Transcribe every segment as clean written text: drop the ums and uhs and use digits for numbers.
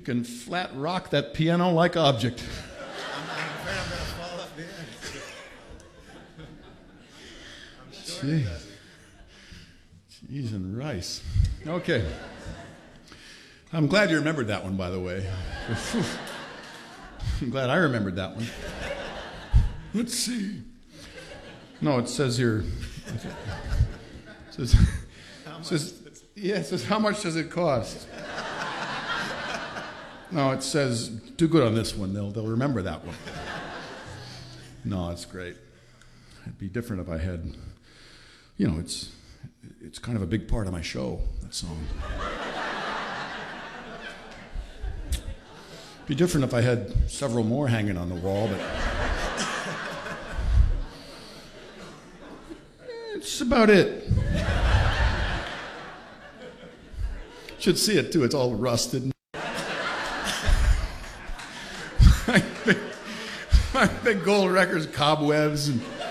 can flat rock that piano-like object. I'm afraid I'm going to fall off the edge. I'm sure. Cheese and rice. Okay. I'm glad you remembered that one, by the way. I'm glad I remembered that one. Let's see. No, it says here. It says, how much does it cost? No, it says, do good on this one. They'll remember that one. No, it's great. It'd be different if I had, it's kind of a big part of my show, that song. It'd be different if I had several more hanging on the wall, but it's about it. Should see it too. It's all rusted. My big gold records, cobwebs,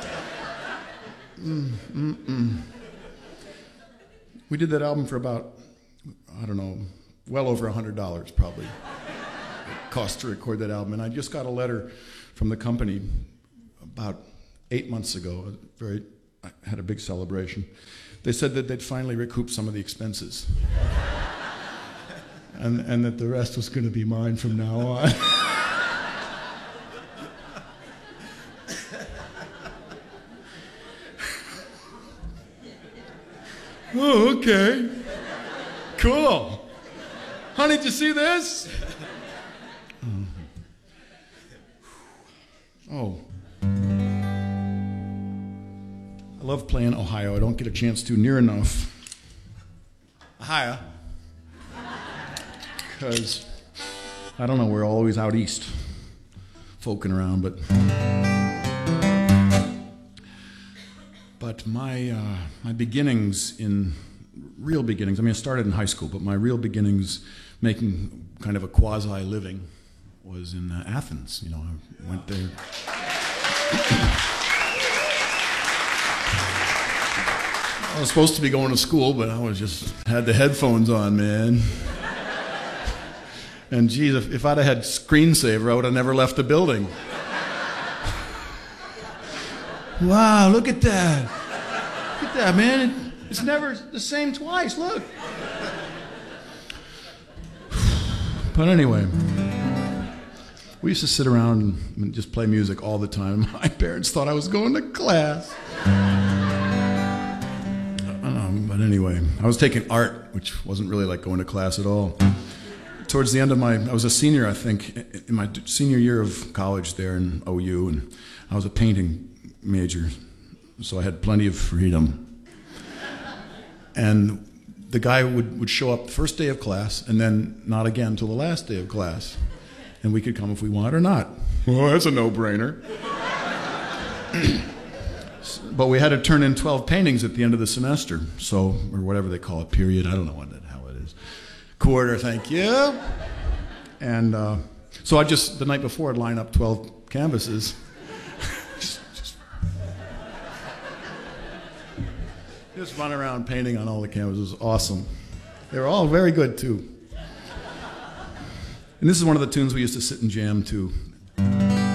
and we did that album for about, well over $100 probably. It cost to record that album, and I just got a letter from the company about 8 months ago. I had a big celebration. They said that they'd finally recoup some of the expenses. And that the rest was going to be mine from now on. Oh, okay. Cool. Honey, did you see this? Oh. I love playing Ohio. I don't get a chance to near enough. Ohio. Because, I don't know, we're always out east, folking around, but my beginnings, real beginnings, I started in high school, but my real beginnings making kind of a quasi-living was in Athens. I went there. I was supposed to be going to school, but I had the headphones on, man. And geez, if I'd have had screensaver, I would have never left the building. Wow, look at that. Look at that, man. It's never the same twice, look. But anyway, we used to sit around and just play music all the time. My parents thought I was going to class. But anyway, I was taking art, which wasn't really like going to class at all. Towards the end of I was a senior, I think, in my senior year of college there in OU, and I was a painting major, so I had plenty of freedom. And the guy would show up the first day of class, and then not again till the last day of class. And we could come if we want or not. Well, that's a no-brainer. But we had to turn in 12 paintings at the end of the semester, or whatever they call it, period. I don't know what the hell it is. Quarter, thank you. And so the night before, I'd line up 12 canvases. Just run around painting on all the canvases. Awesome. They were all very good, too. And this is one of the tunes we used to sit and jam to